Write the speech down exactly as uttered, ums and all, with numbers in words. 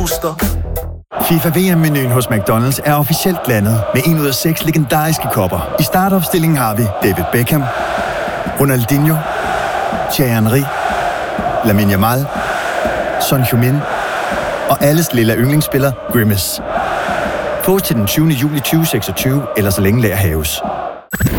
booster. FIFA V M-menuen hos McDonald's er officielt landet med en ud af seks legendariske kopper. I startopstillingen har vi David Beckham, Ronaldinho, Thierry Henry, Lamine Yamal, Son Heung-min og alles lille yndlingsspiller Grimace. Få til den tyvende juli tyve seksogtyve, eller så længe lager haves.